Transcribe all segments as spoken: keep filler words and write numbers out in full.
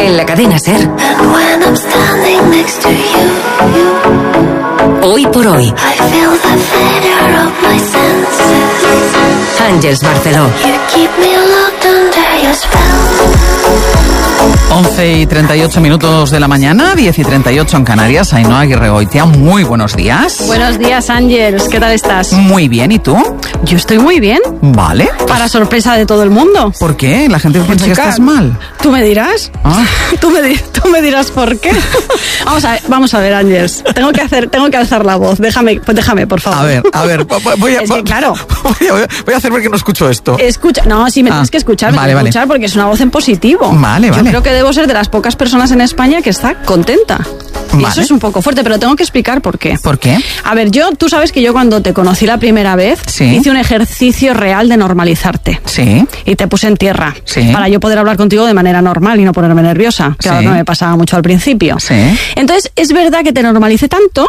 En la cadena SER. Hoy por hoy. Àngels Barceló. once y treinta y ocho minutos de la mañana, diez y treinta y ocho en Canarias. Ainhoa Aguirregoitia, muy buenos días. Buenos días, Ángels. ¿Qué tal estás? Muy bien, ¿y tú? Yo estoy muy bien. Vale. Para sorpresa de todo el mundo. ¿Por qué? La gente piensa que estás mal. ¿Tú me dirás? Ah. ¿Tú, me di- tú me dirás por qué. Vamos a ver, vamos a ver, Ángels. Tengo que hacer, tengo que alzar la voz. Déjame, pues déjame, por favor. A ver, a ver, voy a, Es que, claro. voy a, voy a hacer ver que no escucho esto. Escucha, no, sí me Ah, tienes que escuchar, me vale, tienes que vale. escuchar porque es una voz en positivo. Vale, vale. Yo creo que debo ser de las pocas personas en España que está contenta. Y Vale. eso es un poco fuerte, pero tengo que explicar por qué. ¿Por qué? A ver, yo, tú sabes que yo cuando te conocí la primera vez, Sí. hice un ejercicio real de normalizarte. Sí. Y te puse en tierra. Sí. Para yo poder hablar contigo de manera normal y no ponerme nerviosa, que Sí. ahora no me pasaba mucho al principio. Sí. Entonces, es verdad que te normalicé tanto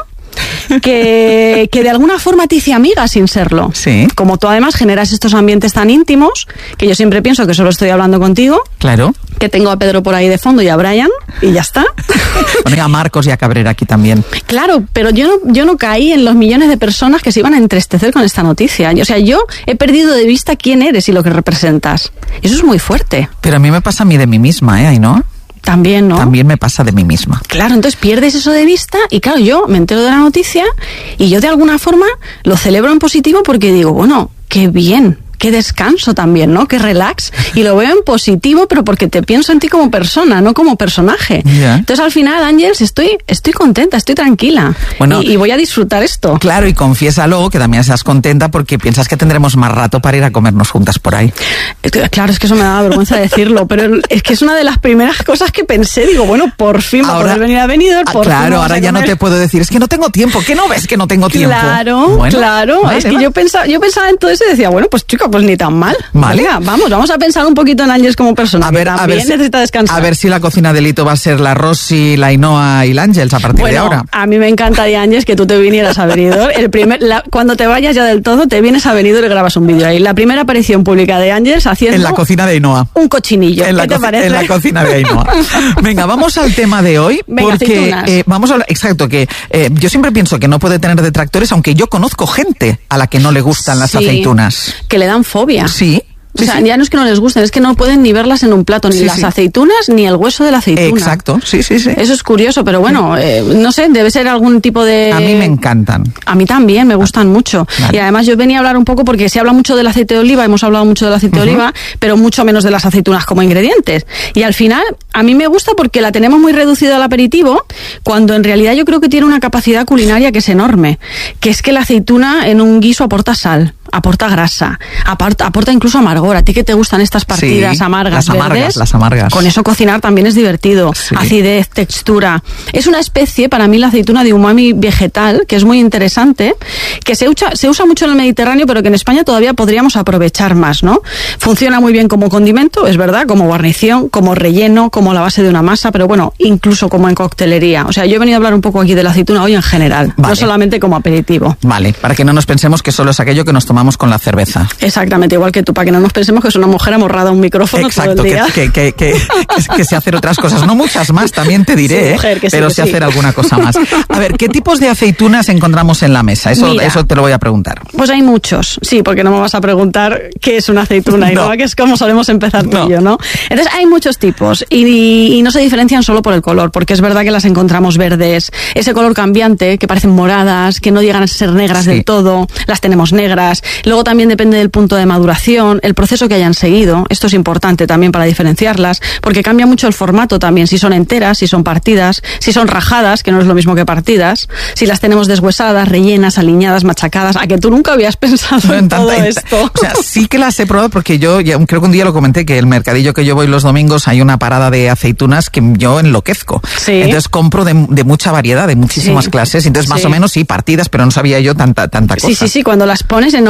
que, que de alguna forma te hice amiga sin serlo. Sí. Como tú además generas estos ambientes tan íntimos, que yo siempre pienso que solo estoy hablando contigo, Claro. que tengo a Pedro por ahí de fondo y a Brian, y ya está. Bueno, y a Marcos y a Cabrera aquí también. Claro, pero yo no, yo no caí en los millones de personas que se iban a entristecer con esta noticia. O sea, yo he perdido de vista quién eres y lo que representas. Eso es muy fuerte. Pero a mí me pasa a mí de mí misma, ¿eh, Ainhoa? También, ¿no? También me pasa de mí misma. Claro, entonces pierdes eso de vista y claro, yo me entero de la noticia y yo de alguna forma lo celebro en positivo porque digo, bueno, qué bien. Qué descanso también, ¿no? Qué relax. Y lo veo en positivo, pero porque te pienso en ti como persona, no como personaje. Ya. Entonces, al final, Ángels, estoy, estoy contenta, estoy tranquila. Bueno, y, y voy a disfrutar esto. Claro, y confiésalo, que también seas contenta porque piensas que tendremos más rato para ir a comernos juntas por ahí. Es que, Claro, es que eso me da vergüenza decirlo, pero es que es una de las primeras cosas que pensé. Digo, bueno, por fin va a poder venir a Benidorm, Ah, por fin claro, vamos ahora a ya no comer. te puedo decir, es que no tengo tiempo. ¿Qué no ves que no tengo tiempo? Claro, Bueno, claro. vale, es que vale. yo pensaba, yo pensaba en todo eso y decía, bueno, pues chica, pues ni tan mal. Vale. Venga, vamos, vamos a pensar un poquito en Ángels como persona. A ver, que a también ver, si, necesita descansar. a ver si la cocina de Lito va a ser la Rosy, la Ainhoa y la Ángels a partir bueno, de ahora. a mí me encantaría, Ángels, que tú te vinieras a Benidorm. El primer, la- cuando te vayas ya del todo, te vienes a Benidorm y grabas un vídeo ahí. La primera aparición pública de Ángels haciendo En la cocina de Ainhoa. un cochinillo. En la, ¿Qué te co- parece? en la cocina de Ainhoa. Venga, vamos al tema de hoy. Venga, porque aceitunas. eh, vamos a hablar, exacto, que eh, yo siempre pienso que no puede tener detractores, aunque yo conozco gente a la que no le gustan las Sí, aceitunas. Que le dan fobia. Sí. O sea, sí, sí. ya no es que no les gusten, es que no pueden ni verlas en un plato, ni Sí, las sí. aceitunas, ni el hueso de la aceituna. Exacto, sí, sí, sí. Eso es curioso, pero bueno, eh, no sé, debe ser algún tipo de... A mí me encantan. A mí también, me gustan mucho. Vale. Y además yo venía a hablar un poco porque se habla mucho del aceite de oliva, hemos hablado mucho del aceite de oliva, pero mucho menos de las aceitunas como ingredientes. Y al final, a mí me gusta porque la tenemos muy reducida al aperitivo, cuando en realidad yo creo que tiene una capacidad culinaria que es enorme, que es que la aceituna en un guiso aporta sal, aporta grasa, aporta, aporta incluso amargor. A ti que te gustan estas partidas Sí, amargas, las amargas, verdes, las amargas. con eso cocinar también es divertido. Sí. Acidez, textura. Es una especie, para mí, la aceituna de umami vegetal, que es muy interesante, que se usa, se usa mucho en el Mediterráneo, pero que en España todavía podríamos aprovechar más, ¿no? Funciona muy bien como condimento, es verdad, como guarnición, como relleno, como la base de una masa, pero bueno, incluso como en coctelería. O sea, yo he venido a hablar un poco aquí de la aceituna hoy en general, Vale. no solamente como aperitivo. Vale, para que no nos pensemos que solo es aquello que nos tomamos con la cerveza. Exactamente, igual que tú, para que no nos pensemos que es una mujer amorrada a un micrófono Exacto, todo el que, día. que, que, que, que, que sé hacer otras cosas, no muchas más, también te diré, Sí, mujer, ¿eh? que sí, pero que sé sí. hacer alguna cosa más. A ver, ¿qué tipos de aceitunas encontramos en la mesa? Eso, Mira. eso te lo voy a preguntar. Pues hay muchos, sí, porque no me vas a preguntar qué es una aceituna, y No. no, que es como solemos empezar tú No. y yo, ¿no? Entonces hay muchos tipos y, y no se diferencian solo por el color, porque es verdad que las encontramos verdes, ese color cambiante, que parecen moradas, que no llegan a ser negras Sí. del todo, las tenemos negras. Luego también depende del punto de maduración, el proceso que hayan seguido, esto es importante también para diferenciarlas, porque cambia mucho el formato también, si son enteras, si son partidas, si son rajadas, que no es lo mismo que partidas, si las tenemos deshuesadas, rellenas, aliñadas, machacadas, a que tú nunca habías pensado en, en todo tanta- en- esto. O sea, sí que las he probado porque yo ya, creo que un día lo comenté, que el mercadillo que yo voy los domingos hay una parada de aceitunas que yo enloquezco. Sí. Entonces compro de, de mucha variedad, de muchísimas Sí. clases. Entonces más Sí. o menos sí, partidas, pero no sabía yo tanta, tanta cosa. Sí, sí, sí, cuando las pones enormes,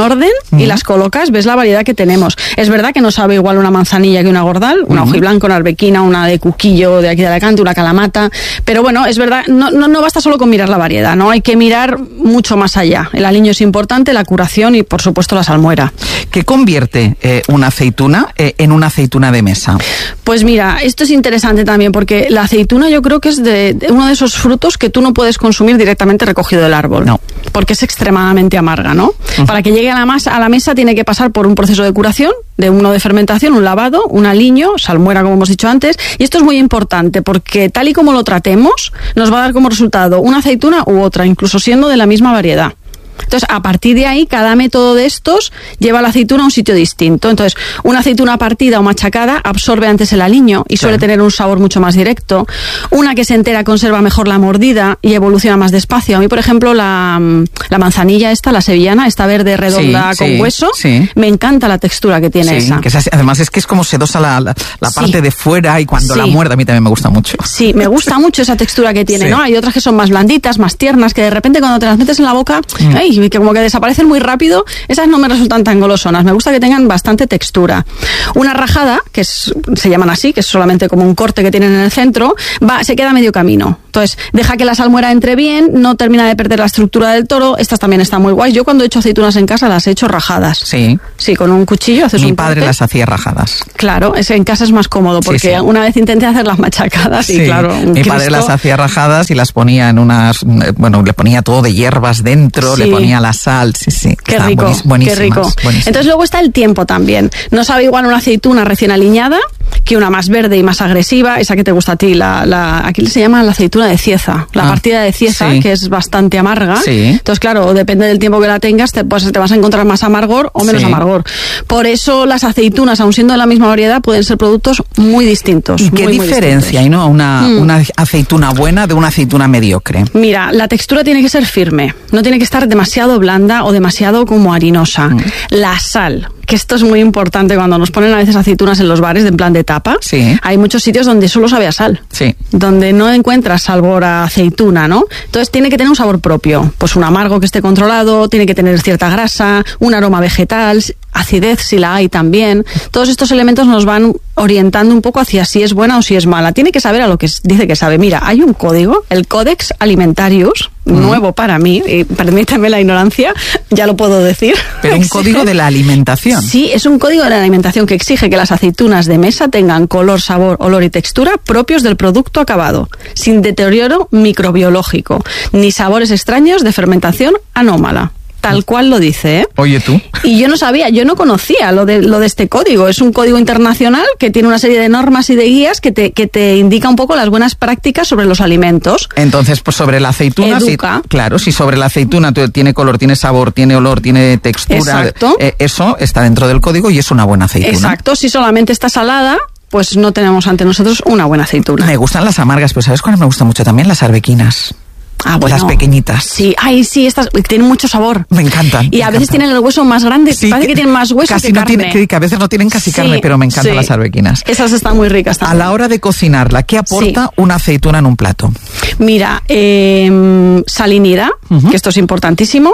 orden uh-huh. y las colocas, ves la variedad que tenemos. Es verdad que no sabe igual una manzanilla que una gordal, una uh-huh. hojiblanca, una arbequina, una de cuquillo de aquí de Alicante, una calamata, pero bueno, es verdad, no, no, no basta solo con mirar la variedad, ¿no? Hay que mirar mucho más allá. El aliño es importante, la curación y por supuesto la salmuera. ¿Qué convierte eh, una aceituna eh, en una aceituna de mesa? Pues mira, esto es interesante también porque la aceituna yo creo que es de, de uno de esos frutos que tú no puedes consumir directamente recogido del árbol. No. Porque es extremadamente amarga, ¿no? Uh-huh. Para que llegue a la, masa, a la mesa tiene que pasar por un proceso de curación, de uno de fermentación, un lavado, un aliño, salmuera como hemos dicho antes, y esto es muy importante porque tal y como lo tratemos nos va a dar como resultado una aceituna u otra, incluso siendo de la misma variedad. Entonces, a partir de ahí, cada método de estos lleva la aceituna a un sitio distinto. Entonces, una aceituna partida o machacada absorbe antes el aliño y suele sí. tener un sabor mucho más directo. Una que se entera conserva mejor la mordida y evoluciona más despacio. A mí, por ejemplo, la, la manzanilla esta, la sevillana, esta verde redonda sí, con sí, hueso, sí. me encanta la textura que tiene sí, esa. Que es así, además es que es como sedosa la, la, la parte sí. de fuera y cuando sí. la muerde a mí también me gusta mucho. Sí, me gusta mucho esa textura que tiene, sí. ¿no? Hay otras que son más blanditas, más tiernas, que de repente cuando te las metes en la boca, mm. ¡ay! Que como que desaparecen muy rápido, esas no me resultan tan golosonas. Me gusta que tengan bastante textura. Una rajada, que es, se llaman así, que es solamente como un corte que tienen en el centro, va, se queda a medio camino. Entonces, deja que la salmuera entre bien, no termina de perder la estructura del toro. Estas también están muy guays. Yo cuando he hecho aceitunas en casa las he hecho rajadas. Sí. Sí, con un cuchillo haces Mi un padre corte. las hacía rajadas. Claro, es, en casa es más cómodo porque sí, sí. una vez intenté hacer las machacadas sí. y claro, un Mi Cristo... padre las hacía rajadas y las ponía en unas, bueno, le ponía todo de hierbas dentro, sí. le ponía la sal, sí, sí. Qué rico, qué rico. Buenísimas. Entonces luego está el tiempo también. No sabe igual una aceituna recién aliñada que una más verde y más agresiva, esa que te gusta a ti, la, la aquí se llama la aceituna de cieza, la ah, partida de cieza, sí. que es bastante amarga. Sí. Entonces, claro, depende del tiempo que la tengas, te, pues, te vas a encontrar más amargor o menos sí. amargor. Por eso las aceitunas, aun siendo de la misma variedad, pueden ser productos muy distintos. ¿Y qué muy, diferencia hay, no? Una, mm. una aceituna buena de una aceituna mediocre. Mira, la textura tiene que ser firme, no tiene que estar demasiado blanda o demasiado como harinosa. Mm. La sal, que esto es muy importante cuando nos ponen a veces aceitunas en los bares de en plan de tapa. Sí. Hay muchos sitios donde solo sabe a sal. Sí. Donde no encuentras sabor a aceituna, ¿no? Entonces tiene que tener un sabor propio. Pues un amargo que esté controlado, tiene que tener cierta grasa, un aroma vegetal, acidez si la hay también. Todos estos elementos nos van orientando un poco hacia si es buena o si es mala. Tiene que saber a lo que dice que sabe. Mira, hay un código, el Codex Alimentarius, mm. nuevo para mí, y permíteme la ignorancia, ya lo puedo decir. Pero un código de la alimentación. Sí, es un código de la alimentación que exige que las aceitunas de mesa tengan color, sabor, olor y textura propios del producto acabado, sin deterioro microbiológico, ni sabores extraños de fermentación anómala. Tal cual lo dice, ¿eh? Oye, tú. Y yo no sabía, yo no conocía lo de, lo de este código. Es un código internacional que tiene una serie de normas y de guías que te, que te indica un poco las buenas prácticas sobre los alimentos. Entonces, pues sobre la aceituna, si, claro, si sobre la aceituna tiene color, tiene sabor, tiene olor, tiene textura, exacto. Eh, eso está dentro del código y es una buena aceituna. Exacto, si solamente está salada, pues no tenemos ante nosotros una buena aceituna. Me gustan las amargas, pero ¿sabes cuáles me gustan mucho también? Las arbequinas. Ah, bueno. Las pequeñitas. Sí, ay, sí, estas tienen mucho sabor. Me encantan. Y me a veces encantan. tienen el hueso más grande, sí, parece que, que tienen más hueso casi que no carne. Tiene, que, que a veces no tienen casi sí, carne, pero me encantan sí. las arbequinas. Esas están muy ricas también. A la hora de cocinarla, ¿qué aporta sí. una aceituna en un plato? Mira, eh, salinidad, uh-huh. que esto es importantísimo.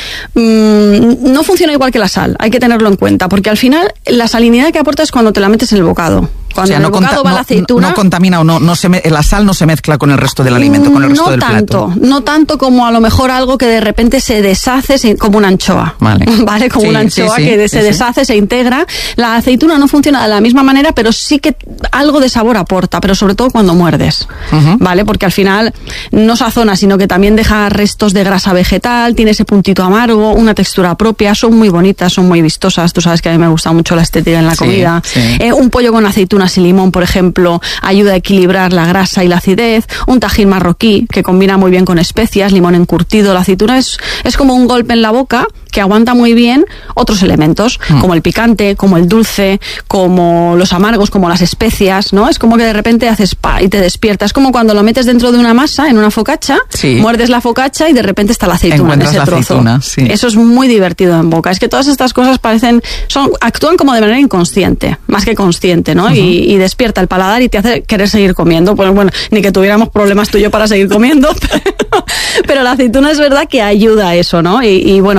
Mm, no funciona igual que la sal, hay que tenerlo en cuenta, porque al final la salinidad que aporta es cuando te la metes en el bocado. Cuando o sea, en no el bocado conta, va no, la aceituna. No contamina o no, no se me, la sal no se mezcla con el resto del alimento, con el resto no del tanto, plato. No tanto como a lo mejor algo que de repente se deshace se, como una anchoa. Vale. Vale, como sí, una anchoa sí, sí, que sí, se sí. deshace, se integra. La aceituna no funciona de la misma manera, pero sí que algo de sabor aporta, pero sobre todo cuando muerdes. Uh-huh. Vale, porque al final no sazona, sino que también deja restos de grasa vegetal, tiene ese puntito amargo, una textura propia, son muy bonitas, son muy vistosas. Tú sabes que a mí me gusta mucho la estética en la sí, comida. Sí. Eh, un pollo con aceitunas y limón, por ejemplo, ayuda a equilibrar la grasa y la acidez. Un tajín marroquí que combina muy bien con especias, limón encurtido. La aceituna es, es como un golpe en la boca que aguanta muy bien otros elementos, mm. como el picante, como el dulce, como los amargos, como las especias, ¿no? Es como que de repente haces pa y te despiertas. Es como cuando lo metes dentro de una masa, en una focaccia, sí. muerdes la focaccia y de repente está la aceituna en ese la trozo. Aceituna, sí. Eso es muy divertido en boca. Es que todas estas cosas parecen, son, actúan como de manera inconsciente, más que consciente, ¿no? Uh-huh. y, y despierta el paladar y te hace querer seguir comiendo. Pues bueno, ni que tuviéramos problemas tú y yo para seguir comiendo, pero, pero la aceituna es verdad que ayuda a eso, ¿no? Y, y bueno, funciona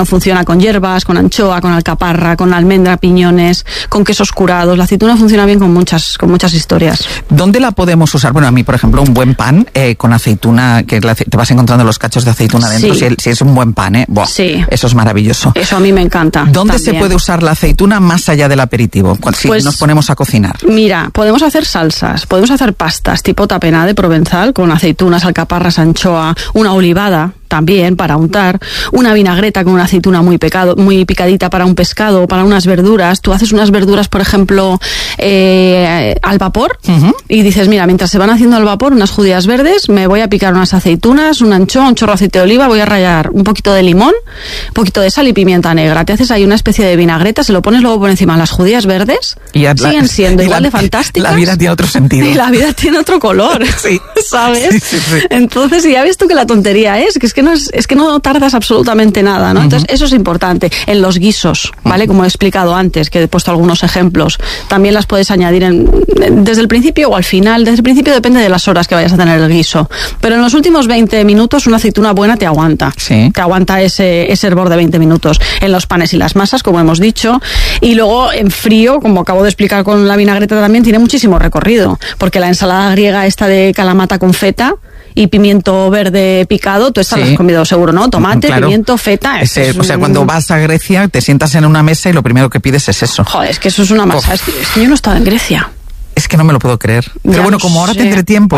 con hierbas, con anchoa, con alcaparra, con almendra, piñones, con quesos curados. La aceituna funciona bien con muchas, con muchas historias. ¿Dónde la podemos usar? Bueno, a mí, por ejemplo, un buen pan eh, con aceituna, que la, te vas encontrando los cachos de aceituna dentro, Sí. si, si es un buen pan, ¿eh? Buah, Sí. Eso es maravilloso. Eso a mí me encanta. ¿Dónde también. se puede usar la aceituna más allá del aperitivo? Si Pues, nos ponemos a cocinar. Mira, podemos hacer salsas, podemos hacer pastas tipo tapenade provenzal con aceitunas, alcaparras, anchoa, una olivada también para untar, una vinagreta con una aceituna muy pecado, muy picadita para un pescado, para unas verduras. Tú haces unas verduras, por ejemplo, eh, al vapor Uh-huh. y dices, mira, mientras se van haciendo al vapor unas judías verdes, me voy a picar unas aceitunas, una anchoa, un chorro de aceite de oliva, voy a rallar un poquito de limón, un poquito de sal y pimienta negra. Te haces ahí una especie de vinagreta, se lo pones luego por encima de las judías verdes, Y ya la- siguen siendo y igual la- de fantásticas. La vida tiene otro sentido. Y la vida tiene otro color, Sí. ¿sabes? Sí, sí, sí. Entonces, y ya ves tú que la tontería es, que es que no es, es que no tardas absolutamente nada, ¿no? Entonces, eso es importante. En los guisos, ¿vale? Como he explicado antes, que he puesto algunos ejemplos, también las puedes añadir en, desde el principio o al final. Desde el principio depende de las horas que vayas a tener el guiso. Pero en los últimos veinte minutos una aceituna buena te aguanta. Sí. Te aguanta ese, ese hervor de veinte minutos. En los panes y las masas, como hemos dicho. Y luego en frío, como acabo de explicar con la vinagreta también, tiene muchísimo recorrido. Porque la ensalada griega esta de calamata con feta y pimiento verde picado, tú esta Sí. la has comido seguro, ¿no? Tomate, Claro. pimiento, feta. Ese, es o sea, un- cuando vas a Grecia, te sientas en una mesa y lo primero que pides es eso. Joder, es que eso es una masa. Uf. Es que, es que yo no he estado en Grecia. Es que no me lo puedo creer. Pero Ya bueno, lo como ahora sé. tendré tiempo.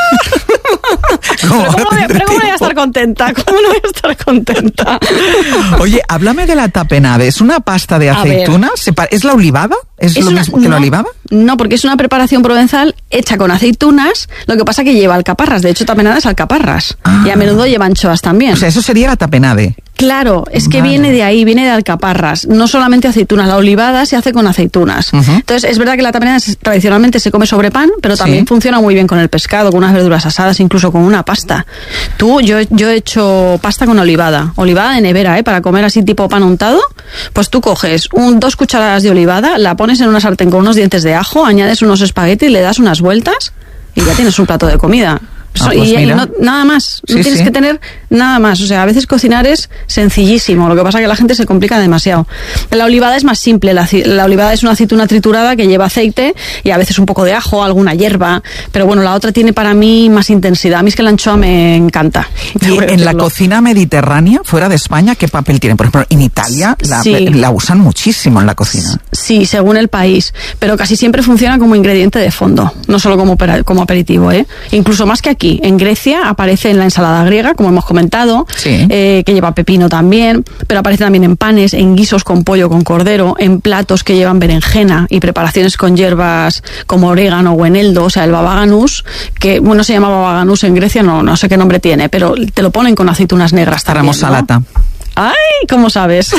Como Pero ahora ¿cómo, voy, a- tendré pero ¿cómo voy a tiempo. estar contenta? ¿Cómo no voy a estar contenta? Oye, háblame de la tapenade. ¿Es una pasta de A ver. aceituna? ¿Se pa- ¿Es la olivada? ¿Es, lo una- mismo que no, la olivada? No, porque es una preparación provenzal hecha con aceitunas, lo que pasa que lleva alcaparras. De hecho, tapenada es alcaparras. Ah. Y a menudo lleva anchoas también. O sea, eso sería la tapenade. Claro, es que Vale. viene de ahí, viene de alcaparras. No solamente aceitunas, la olivada se hace con aceitunas. Ujú. Entonces, es verdad que la tapenada es- tradicionalmente se come sobre pan, pero también Sí. funciona muy bien con el pescado, con unas verduras asadas, incluso con una pasta. Tú, yo, yo he hecho pasta con olivada. Olivada de nevera, ¿eh? Para comer así tipo pan untado. Pues tú coges un, dos cucharadas de olivada, la pones en una sartén con unos dientes de ajo, añades unos espaguetis, le das unas vueltas y ya tienes un plato de comida. Ah, So- pues y, y mira. no- nada más, no Sí, tienes sí. que tener nada más. O sea, a veces cocinar es sencillísimo, lo que pasa es que la gente se complica demasiado. La olivada es más simple, la, ci- la olivada es una aceituna triturada que lleva aceite y a veces un poco de ajo, alguna hierba, pero bueno, la otra tiene para mí más intensidad. A mí es que la anchoa me encanta. Y Debo en la decirlo. cocina mediterránea, fuera de España, ¿qué papel tiene? Por ejemplo, en Italia la, Sí. la usan muchísimo en la cocina. Sí, según el país, pero casi siempre funciona como ingrediente de fondo, no solo como, opera- como aperitivo, ¿eh? Incluso más que aquí. En Grecia aparece en la ensalada griega, como hemos comentado, Sí. eh, que lleva pepino también, pero aparece también en panes, en guisos con pollo, con cordero, en platos que llevan berenjena y preparaciones con hierbas como orégano o eneldo, o sea, el baba ganús, que bueno, se llama baba ganús en Grecia, no, no sé qué nombre tiene, pero te lo ponen con aceitunas negras también, Ramos ¿no? salata. ¡Ay! ¿Cómo sabes?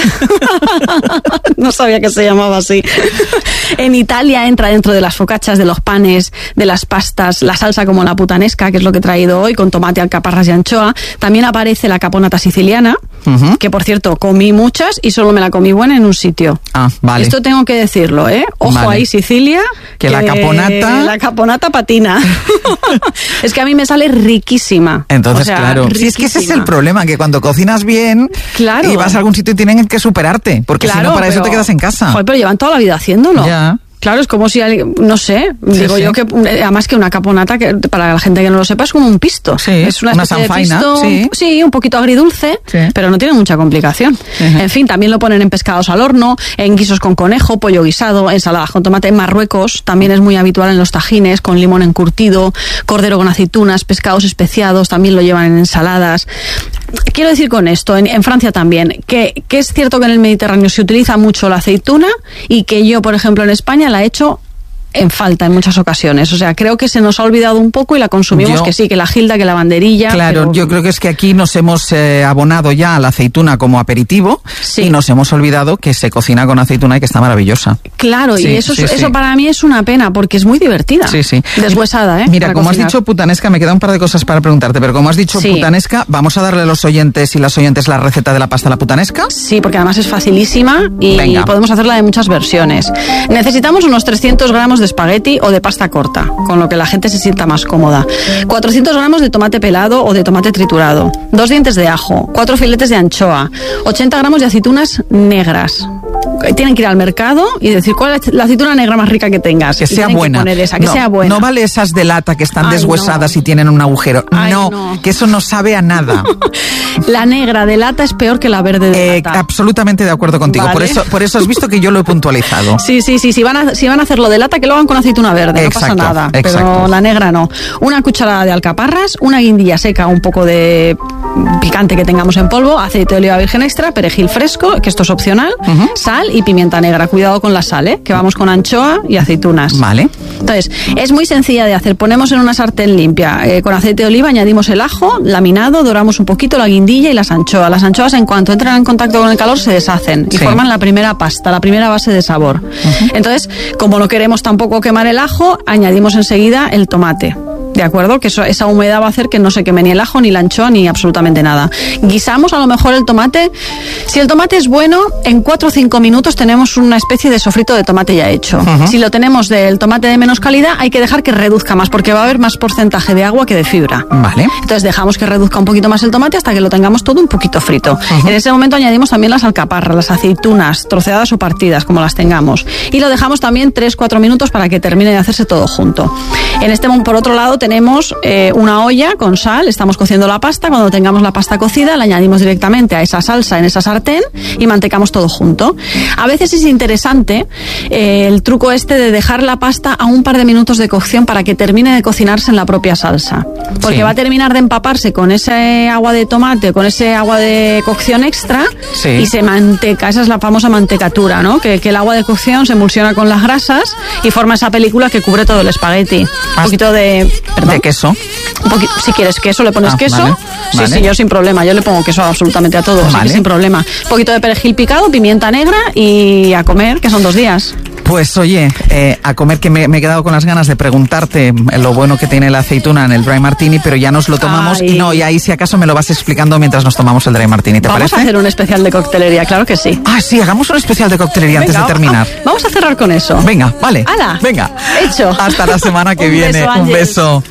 No sabía que se llamaba así. En Italia entra dentro de las focaccias, de los panes, de las pastas, la salsa como la putanesca, que es lo que he traído hoy, con tomate, alcaparras y anchoa. También aparece la caponata siciliana, Ujú. que por cierto comí muchas y solo me la comí buena en un sitio. Ah, vale. Esto tengo que decirlo, ¿eh? Ojo Vale. ahí, Sicilia. Que la caponata- La caponata patina. Es que a mí me sale riquísima. Entonces, O sea, claro. Si es que ese es el riquísima. problema, que cuando cocinas bien Claro. y vas a algún sitio tienen que superarte, porque si no, para eso pero- te quedas en casa. Joder, pero llevan toda la vida haciéndolo. Ya. Claro, es como si alguien, no sé, Sí, digo sí. yo que eh, además que una caponata, que para la gente que no lo sepa, es como un pisto. Sí, es una una especie de sanfaina, pisto, sí. sí, un poquito agridulce, Sí. pero no tiene mucha complicación. Ujú. En fin, también lo ponen en pescados al horno, en guisos con conejo, pollo guisado, ensaladas con tomate. En Marruecos también es muy habitual en los tajines, con limón encurtido, cordero con aceitunas, pescados especiados, también lo llevan en ensaladas. Quiero decir con esto, en, en Francia también, que, que es cierto que en el Mediterráneo se utiliza mucho la aceituna y que yo, por ejemplo, en España la he hecho en falta en muchas ocasiones. O sea, creo que se nos ha olvidado un poco y la consumimos, Yo- que sí, que la gilda, que la banderilla. Claro, pero- yo creo que es que aquí nos hemos eh, abonado ya a la aceituna como aperitivo Sí. y nos hemos olvidado que se cocina con aceituna y que está maravillosa. Claro, Sí, y eso, sí, eso sí. para mí es una pena, porque es muy divertida. Sí, sí. Deshuesada, ¿eh? Mira, para como has cocinar. dicho putanesca, me queda un par de cosas para preguntarte, pero como has dicho Sí. putanesca, vamos a darle a los oyentes y las oyentes la receta de la pasta a la putanesca. Sí, porque además es facilísima y Venga. podemos hacerla de muchas versiones. Necesitamos unos trescientos gramos de espagueti o de pasta corta, con lo que la gente se sienta más cómoda. cuatrocientos gramos de tomate pelado o de tomate triturado, dos dientes de ajo, cuatro filetes de anchoa, ochenta gramos de aceitunas negras. Tienen que ir al mercado y decir cuál es la aceituna negra más rica que tengas. Que sea buena. Que poner esa, que no, sea buena. No vale esas de lata que están Ay, deshuesadas no. y tienen un agujero. Ay, no, no, que eso no sabe a nada. La negra de lata es peor que la verde de Eh, lata. absolutamente de acuerdo contigo. Vale. Por eso, por eso has visto que yo lo he puntualizado. Sí, sí, sí. Si van, a, si van a hacerlo de lata, que lo hagan con aceituna verde. Exacto, no pasa nada. exacto. Pero la negra no. Una cucharada de alcaparras, una guindilla seca, un poco de picante que tengamos en polvo, aceite de oliva virgen extra, perejil fresco, que esto es opcional, uh-huh. sal y pimienta negra. Cuidado con la sal, ¿eh? Que vamos con anchoa y aceitunas. Vale. Entonces, es muy sencilla de hacer. Ponemos en una sartén limpia, eh, con aceite de oliva, añadimos el ajo laminado, doramos un poquito la guindilla y las anchoas. Las anchoas, en cuanto entran en contacto con el calor, se deshacen y sí. forman la primera pasta, la primera base de sabor. Uh-huh. Entonces, como no queremos tampoco quemar el ajo, añadimos enseguida el tomate. ¿De acuerdo? Que eso, esa humedad va a hacer que no se queme ni el ajo, ni la anchoa, ni absolutamente nada. Guisamos a lo mejor el tomate. Si el tomate es bueno, en cuatro o cinco minutos tenemos una especie de sofrito de tomate ya hecho. Uh-huh. Si lo tenemos del tomate de menos calidad, hay que dejar que reduzca más, porque va a haber más porcentaje de agua que de fibra. Vale. Entonces dejamos que reduzca un poquito más el tomate hasta que lo tengamos todo un poquito frito. Uh-huh. En ese momento añadimos también las alcaparras, las aceitunas, troceadas o partidas, como las tengamos. Y lo dejamos también tres a cuatro minutos para que termine de hacerse todo junto. En este, por otro lado, tenemos eh, una olla con sal, estamos cociendo la pasta. Cuando tengamos la pasta cocida, la añadimos directamente a esa salsa en esa sartén y mantecamos todo junto. A veces es interesante eh, el truco este de dejar la pasta a un par de minutos de cocción para que termine de cocinarse en la propia salsa, porque sí. va a terminar de empaparse con ese agua de tomate, con ese agua de cocción extra, sí. y se manteca. Esa es la famosa mantecatura, ¿no? Que, que el agua de cocción se emulsiona con las grasas y forma esa película que cubre todo el espagueti. Un poquito de... ¿Perdón? ¿De queso? Un poquito, si quieres queso, le pones ah, queso. Vale, sí, vale. sí, yo sin problema. Yo le pongo queso absolutamente a todo, vale. así que sin problema. Un poquito de perejil picado, pimienta negra y a comer, que son dos días. Pues oye, eh, a comer, que me, me he quedado con las ganas de preguntarte lo bueno que tiene la aceituna en el Dry Martini, pero ya nos lo tomamos. Ay. Y no, y ahí si acaso me lo vas explicando mientras nos tomamos el Dry Martini, ¿te Vamos parece? a hacer un especial de coctelería, claro que sí. Ah, sí, hagamos un especial de coctelería Venga, antes de terminar. Ah, vamos a cerrar con eso. Venga, vale. ¡Hala! Venga. Hecho. Hasta la semana que Un viene. beso, Un Ángeles. beso.